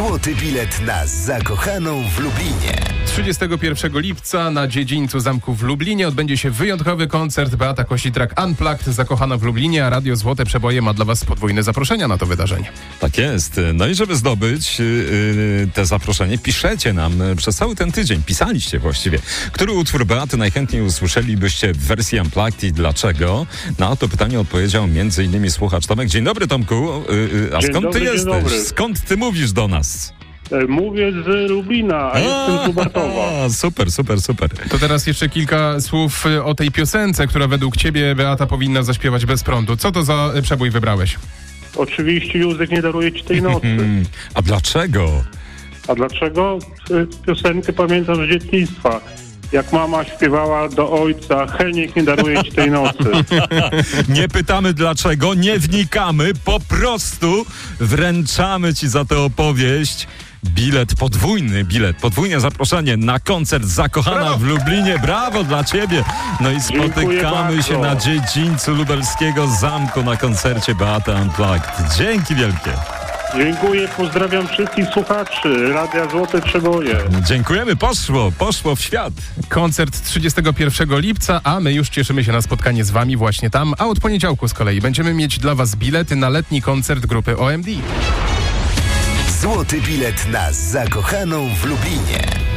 Złoty bilet na zakochaną w Lublinie. 31 lipca na dziedzińcu zamku w Lublinie odbędzie się wyjątkowy koncert Beata Kositrak Unplugged, zakochana w Lublinie, a Radio Złote Przeboje ma dla Was podwójne zaproszenia na to wydarzenie. Tak jest. No i żeby zdobyć te zaproszenie, piszecie nam przez cały ten tydzień. Pisaliście właściwie. Który utwór Beaty najchętniej usłyszelibyście w wersji Unplugged i dlaczego? Na to pytanie odpowiedział m.in. słuchacz Tomek. Dzień dobry, Tomku. A skąd ty jesteś? Skąd ty mówisz do nas? Mówię z Lublina, a jestem z Lubartowa. Super. To teraz jeszcze kilka słów o tej piosence, która według Ciebie Beata powinna zaśpiewać bez prądu. Co to za przebój wybrałeś? Oczywiście Józek nie daruje ci tej nocy. A dlaczego? A dlaczego? Piosenkę pamiętam z dzieciństwa. Jak mama śpiewała do ojca, Heniek nie daruje ci tej nocy. Nie pytamy dlaczego, nie wnikamy, po prostu wręczamy ci za tę opowieść podwójne zaproszenie na koncert Zakochana w Lublinie. Brawo dla ciebie. No i spotykamy się na dziedzińcu lubelskiego zamku na koncercie Beaty Unplugged. Dzięki wielkie. Dziękuję, pozdrawiam wszystkich słuchaczy Radia Złote Przeboje. Dziękujemy, poszło w świat. Koncert 31 lipca, a my już cieszymy się na spotkanie z Wami właśnie tam, a od poniedziałku z kolei będziemy mieć dla Was bilety na letni koncert grupy OMD. Złoty bilet na zakochaną w Lublinie.